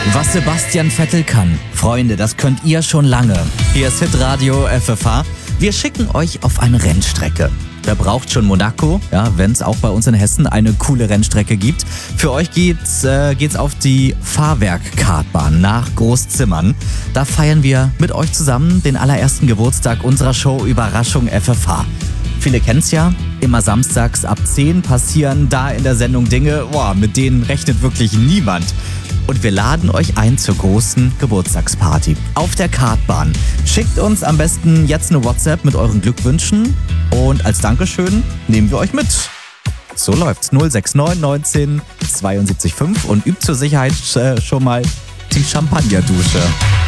Was Sebastian Vettel kann, Freunde, das könnt ihr schon lange. Hier ist Hitradio FFH. Wir schicken euch auf eine Rennstrecke. Wer braucht schon Monaco? Ja, wenn es auch bei uns in Hessen eine coole Rennstrecke gibt. Für euch geht's auf die Fahrwerk-Kartbahn nach Großzimmern. Da feiern wir mit euch zusammen den allerersten Geburtstag unserer Show Überraschung FFH. Viele kennen's ja, immer samstags ab 10 passieren da in der Sendung Dinge, mit denen rechnet wirklich niemand. Und wir laden euch ein zur großen Geburtstagsparty auf der Kartbahn. Schickt uns am besten jetzt eine WhatsApp mit euren Glückwünschen und als Dankeschön nehmen wir euch mit. So läuft's. 069 19 72 5 und übt zur Sicherheit schon mal die Champagnerdusche.